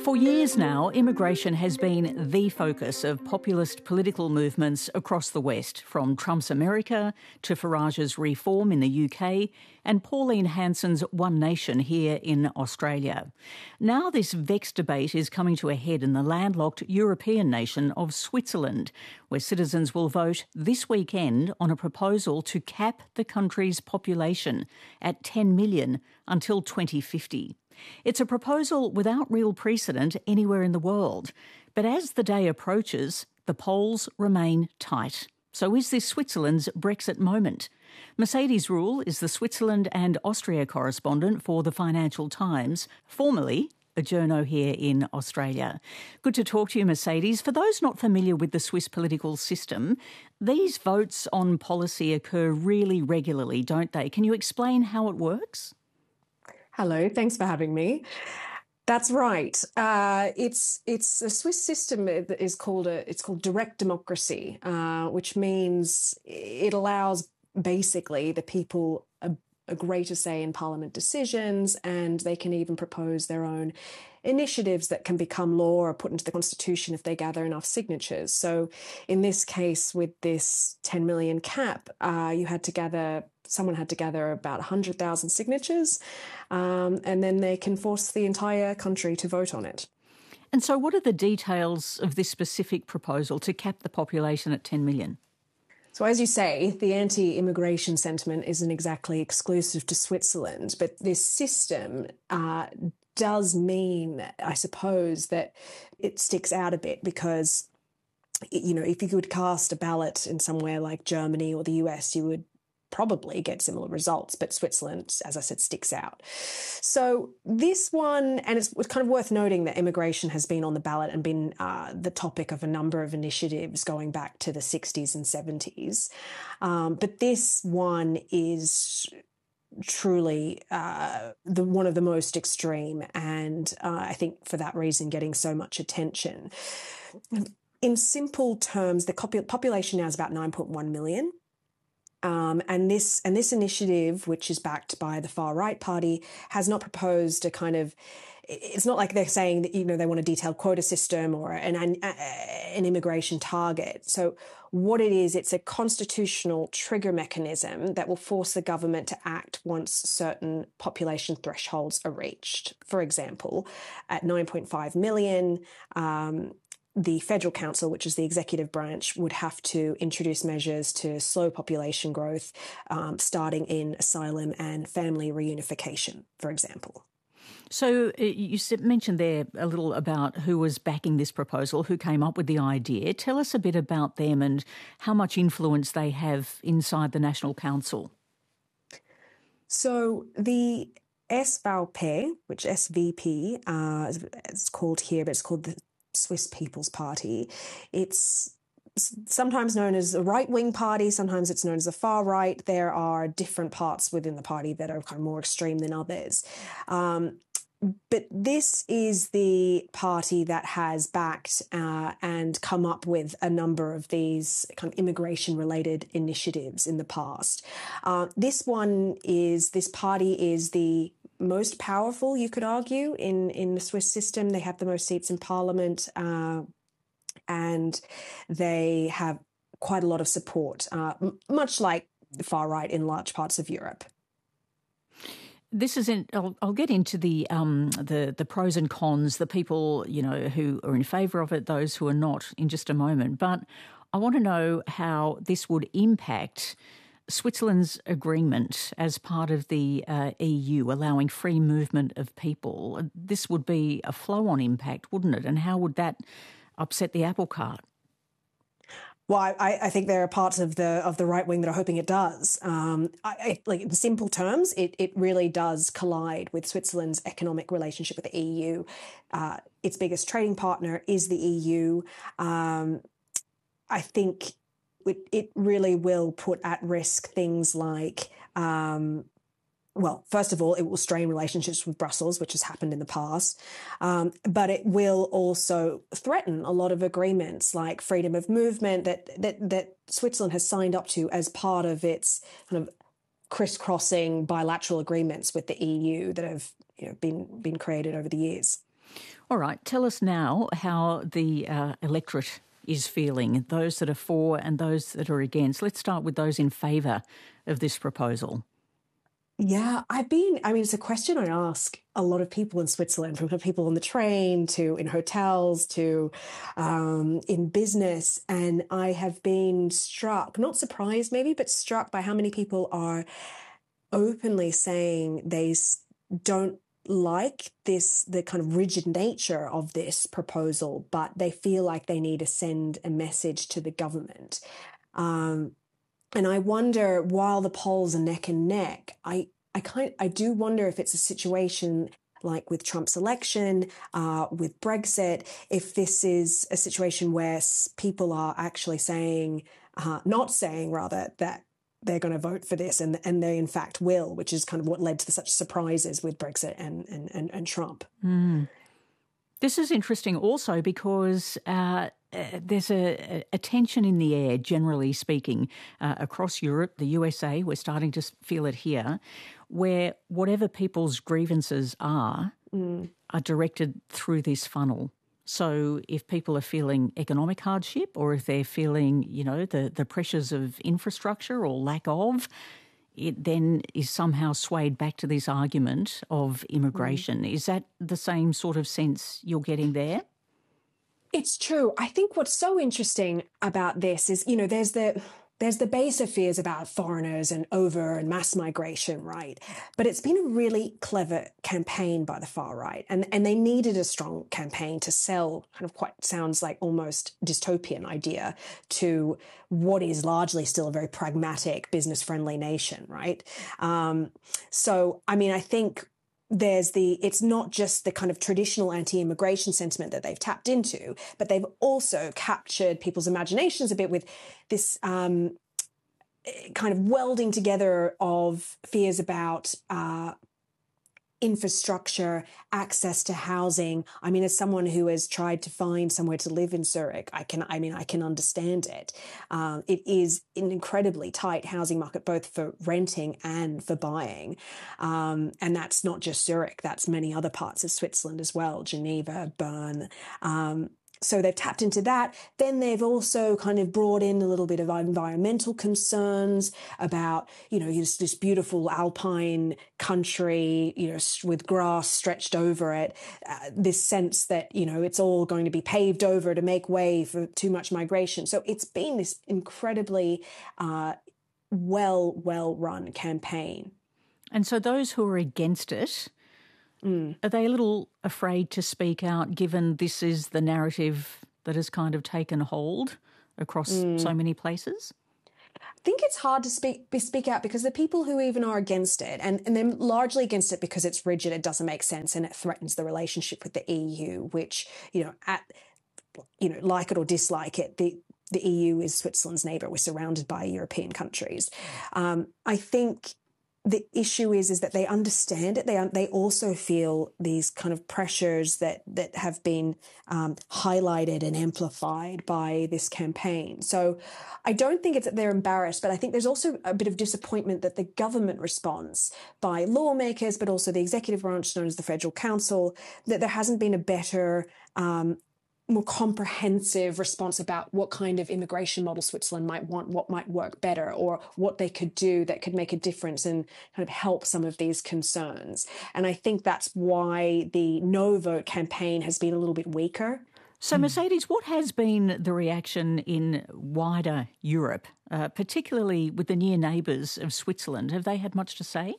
For years now, immigration has been the focus of populist political movements across the West, from Trump's America to Farage's Reform in the UK and Pauline Hanson's One Nation here in Australia. Now this vexed debate is coming to a head in the landlocked European nation of Switzerland, where citizens will vote this weekend on a proposal to cap the country's population at 10 million until 2050. It's a proposal without real precedent anywhere in the world. But as the day approaches, the polls remain tight. So is this Switzerland's Brexit moment? Mercedes Ruehl is the Switzerland and Austria correspondent for the Financial Times, formerly a journo here in Australia. Good to talk to you, Mercedes. For those not familiar with the Swiss political system, these votes on policy occur really regularly, don't they? Can you explain how it works? Hello, thanks for having me. That's right. It's a Swiss system that is called direct democracy, which means it allows basically the people a greater say in parliament decisions, and they can even propose their own initiatives that can become law or put into the constitution if they gather enough signatures. So in this case, with this 10 million cap, someone had to gather about 100,000 signatures, and then they can force the entire country to vote on it. And so what are the details of this specific proposal to cap the population at 10 million? So as you say, the anti-immigration sentiment isn't exactly exclusive to Switzerland, but this system does mean, I suppose, that it sticks out a bit because, you know, if you could cast a ballot in somewhere like Germany or the US, you would probably get similar results, but Switzerland, as I said, sticks out. So this one, and it's kind of worth noting that immigration has been on the ballot and been the topic of a number of initiatives going back to the 60s and 70s. But this one is truly one of the most extreme, and I think for that reason getting so much attention. In simple terms, the population now is about 9.1 million. And this initiative, which is backed by the far right party, has not proposed a kind of. It's not like they're saying that, you know, they want a detailed quota system or an immigration target. So what it is, it's a constitutional trigger mechanism that will force the government to act once certain population thresholds are reached. For example, at 9.5 million. The Federal Council, which is the executive branch, would have to introduce measures to slow population growth, starting in asylum and family reunification, for example. So you mentioned there a little about who was backing this proposal, who came up with the idea. Tell us a bit about them and how much influence they have inside the National Council. So the SVP, which SVP is called here, but it's called the Swiss People's Party. It's sometimes known as a right-wing party, sometimes it's known as a far right. There are different parts within the party that are kind of more extreme than others. But this is the party that has backed and come up with a number of these kind of immigration-related initiatives in the past. This party is the most powerful, you could argue, in the Swiss system. They have the most seats in parliament, and they have quite a lot of support, much like the far right in large parts of Europe. I'll get into the pros and cons, the people, you know, who are in favour of it, those who are not, in just a moment. But I want to know how this would impact Switzerland's agreement as part of the EU, allowing free movement of people. This would be a flow-on impact, wouldn't it? And how would that upset the apple cart? Well, I think there are parts of the right wing that are hoping it does. Like in simple terms, it really does collide with Switzerland's economic relationship with the EU. Its biggest trading partner is the EU. I think it really will put at risk things like, well, first of all, it will strain relationships with Brussels, which has happened in the past, but it will also threaten a lot of agreements like freedom of movement that Switzerland has signed up to as part of its kind of crisscrossing bilateral agreements with the EU that have been created over the years. All right, tell us now how the electorate is feeling, those that are for and those that are against. Let's start with those in favour of this proposal. Yeah, it's a question I ask a lot of people in Switzerland, from people on the train to in hotels to in business. And I have been struck, not surprised maybe, but struck by how many people are openly saying they don't like the kind of rigid nature of this proposal, but they feel like they need to send a message to the government. And I wonder, while the polls are neck and neck, I do wonder if it's a situation like with Trump's election, with Brexit, if this is a situation where people are actually saying, not saying rather, that they're going to vote for this, and they in fact will, which is kind of what led to such surprises with Brexit and Trump. Mm. This is interesting also because there's a tension in the air, generally speaking, across Europe, the USA. We're starting to feel it here, where whatever people's grievances are directed through this funnel. So if people are feeling economic hardship, or if they're feeling, the pressures of infrastructure or lack of, it then is somehow swayed back to this argument of immigration. Is that the same sort of sense you're getting there? It's true. I think what's so interesting about this is, there's the baser fears about foreigners and mass migration, right? But it's been a really clever campaign by the far right. And they needed a strong campaign to sell kind of what sounds like almost dystopian idea to what is largely still a very pragmatic, business-friendly nation, right? I think it's not just the kind of traditional anti-immigration sentiment that they've tapped into, but they've also captured people's imaginations a bit with this kind of welding together of fears about infrastructure, access to housing. I mean, as someone who has tried to find somewhere to live in Zurich, I can understand it. It is an incredibly tight housing market, both for renting and for buying. And that's not just Zurich, that's many other parts of Switzerland as well, Geneva, Bern. So they've tapped into that. Then they've also kind of brought in a little bit of environmental concerns about, this beautiful alpine country, with grass stretched over it. This sense that, it's all going to be paved over to make way for too much migration. So it's been this incredibly well-run campaign. And so those who are against it, are they a little afraid to speak out, given this is the narrative that has kind of taken hold across so many places? I think it's hard to speak out because the people who even are against it, and they're largely against it because it's rigid, it doesn't make sense, and it threatens the relationship with the EU, which, like it or dislike it, the EU is Switzerland's neighbour. We're surrounded by European countries. I think the issue is that they understand it. They also feel these kind of pressures that have been highlighted and amplified by this campaign. So I don't think it's that they're embarrassed, but I think there's also a bit of disappointment that the government response by lawmakers, but also the executive branch known as the Federal Council, that there hasn't been a better more comprehensive response about what kind of immigration model Switzerland might want, what might work better, or what they could do that could make a difference and kind of help some of these concerns. And I think that's why the no vote campaign has been a little bit weaker. So, Mercedes, what has been the reaction in wider Europe, particularly with the near neighbours of Switzerland? Have they had much to say?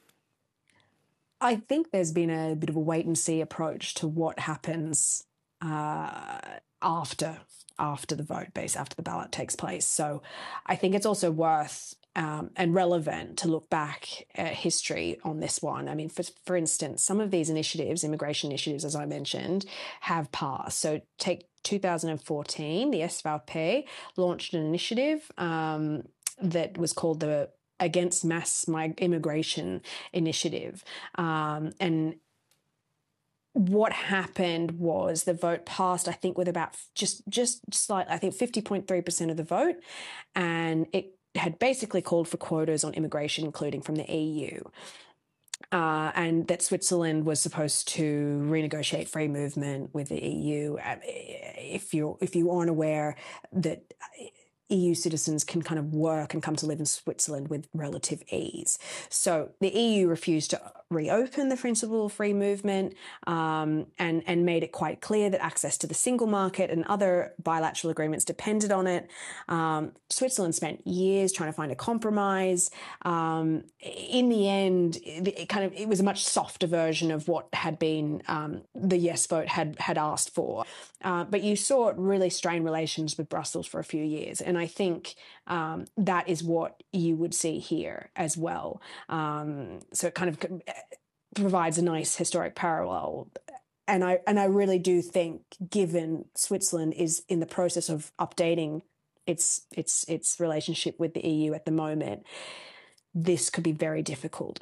I think there's been a bit of a wait-and-see approach to what happens after the vote, after the ballot takes place. So I think it's also worth and relevant to look back at history on this one. I mean, for instance, some of these initiatives, immigration initiatives, as I mentioned, have passed. So take 2014, the SVP launched an initiative that was called the Against Mass Immigration Initiative. And what happened was the vote passed, I think, with about just slightly, I think 50.3% of the vote. And it had basically called for quotas on immigration, including from the EU. and that Switzerland was supposed to renegotiate free movement with the EU. If you aren't aware that EU citizens can kind of work and come to live in Switzerland with relative ease. So the EU refused to reopen the principle of free movement, and made it quite clear that access to the single market and other bilateral agreements depended on it. Switzerland spent years trying to find a compromise. In the end, it was a much softer version of what had been the yes vote had asked for. But you saw it really strain relations with Brussels for a few years. And I think that is what you would see here as well. So it kind of provides a nice historic parallel. And I really do think, given Switzerland is in the process of updating its relationship with the EU at the moment, this could be very difficult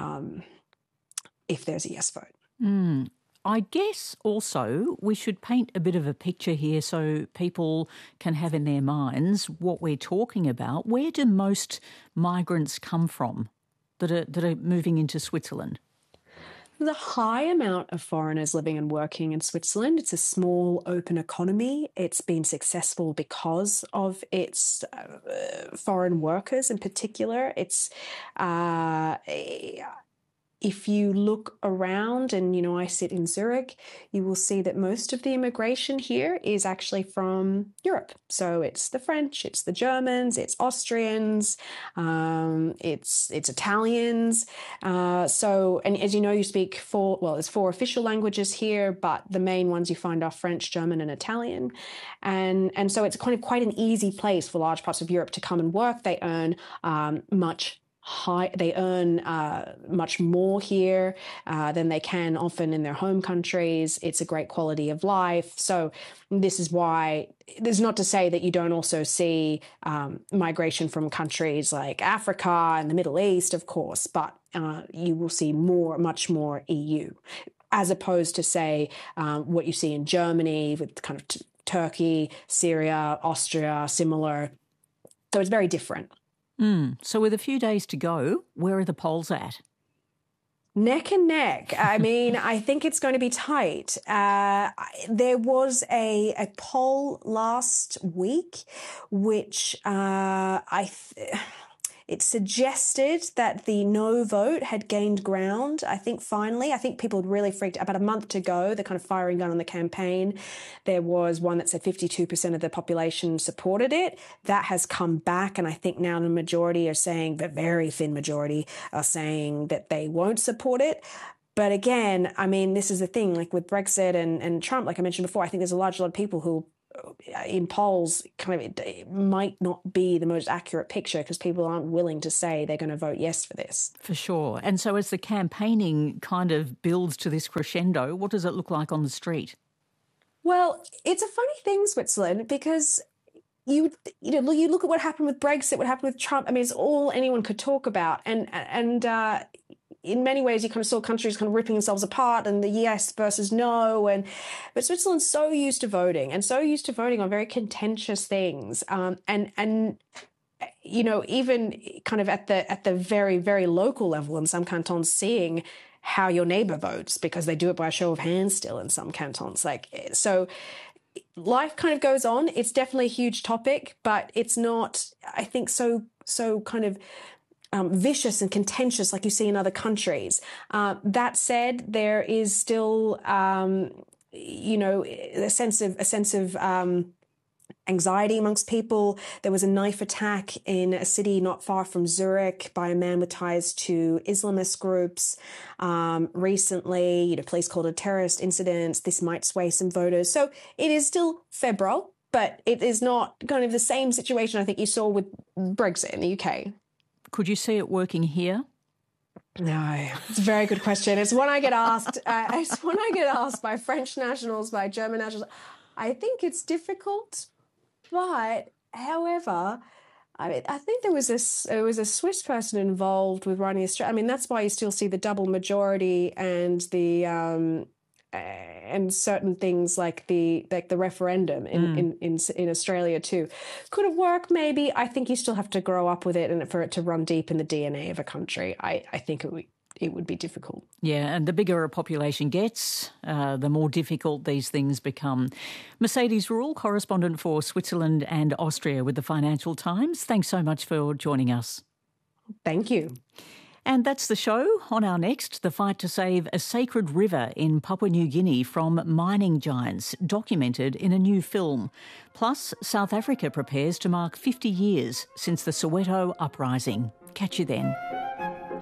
if there's a yes vote. I guess also we should paint a bit of a picture here so people can have in their minds what we're talking about. Where do most migrants come from that are moving into Switzerland? There's a high amount of foreigners living and working in Switzerland. It's a small, open economy. It's been successful because of its foreign workers in particular. It's if you look around, and, I sit in Zurich, you will see that most of the immigration here is actually from Europe. So it's the French, it's the Germans, it's Austrians, it's Italians. And as you know, you speak there's 4 official languages here, but the main ones you find are French, German, and Italian. And so it's kind of quite an easy place for large parts of Europe to come and work. They earn much more here than they can often in their home countries. It's a great quality of life. So this is why, there's not to say that you don't also see migration from countries like Africa and the Middle East, of course, but you will see much more EU, as opposed to, say, what you see in Germany with kind of Turkey, Syria, Austria, similar. So it's very different. So with a few days to go, where are the polls at? Neck and neck. I mean, I think it's going to be tight. There was a poll last week which it suggested that the no vote had gained ground. I think people had really freaked. About a month to go, the kind of firing gun on the campaign. There was one that said 52% of the population supported it. That has come back, and I think now the majority are saying, the very thin majority are saying that they won't support it. But again, I mean, this is the thing, like with Brexit and Trump, like I mentioned before, I think there's a lot of people who in polls it might not be the most accurate picture because people aren't willing to say they're going to vote yes for this. For sure. And so as the campaigning kind of builds to this crescendo, what does it look like on the street? Well, it's a funny thing, Switzerland, because you look at what happened with Brexit, what happened with Trump. I mean, it's all anyone could talk about. And in many ways, you kind of saw countries kind of ripping themselves apart and the yes versus no. But Switzerland's so used to voting on very contentious things. And even kind of at the very, very local level in some cantons, seeing how your neighbor votes, because they do it by a show of hands still in some cantons. So life kind of goes on. It's definitely a huge topic, but it's not, I think, so kind of vicious and contentious like you see in other countries. That said, there is still, a sense of anxiety amongst people. There was a knife attack in a city not far from Zurich by a man with ties to Islamist groups. Recently, police called it a terrorist incident. This might sway some voters. So it is still febrile, but it is not kind of the same situation I think you saw with Brexit in the UK. Could you see it working here? No, it's a very good question. It's one I get asked. It's one I get asked by French nationals, by German nationals. I think it's difficult, but however, I think there was a Swiss person involved with running Australia. I mean, that's why you still see the double majority and the and certain things like the referendum in Australia too. Could it work? Maybe. I think you still have to grow up with it and for it to run deep in the DNA of a country. I think it would be difficult. Yeah, and the bigger a population gets, the more difficult these things become. Mercedes Ruhl, correspondent for Switzerland and Austria with the Financial Times. Thanks so much for joining us. Thank you. And that's the show. On our next, the fight to save a sacred river in Papua New Guinea from mining giants, documented in a new film. Plus, South Africa prepares to mark 50 years since the Soweto uprising. Catch you then.